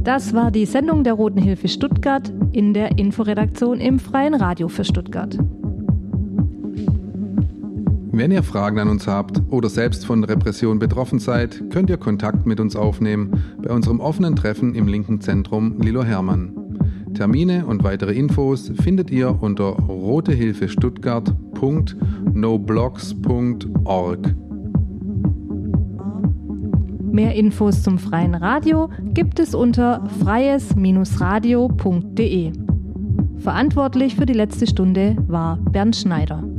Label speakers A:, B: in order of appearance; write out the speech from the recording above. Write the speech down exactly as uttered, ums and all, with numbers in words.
A: Das war die Sendung der Roten Hilfe Stuttgart in der Inforedaktion im Freien Radio für Stuttgart.
B: Wenn ihr Fragen an uns habt oder selbst von Repression betroffen seid, könnt ihr Kontakt mit uns aufnehmen bei unserem offenen Treffen im linken Zentrum Lilo Hermann. Termine und weitere Infos findet ihr unter rotehilfestuttgart punkt noblogs punkt org.
A: Mehr Infos zum Freien Radio gibt es unter freies radio punkt de. Verantwortlich für die letzte Stunde war Bernd Schneider.